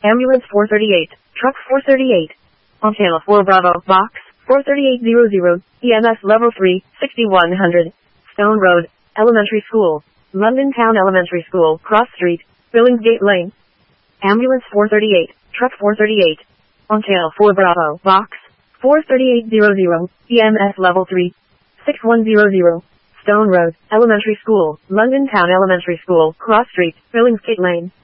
Ambulance 438, Truck 438. On Channel 4 Bravo, Box 43800, EMS Level 3, 6100. Stone Road, Elementary School, London Town Elementary School, Cross Street, Billingsgate Lane. Ambulance 438, Truck 438. On Channel 4 Bravo, Box 43800, EMS Level 3, 6100. Stone Road, Elementary School, London Town Elementary School, Cross Street, Billingsgate Lane.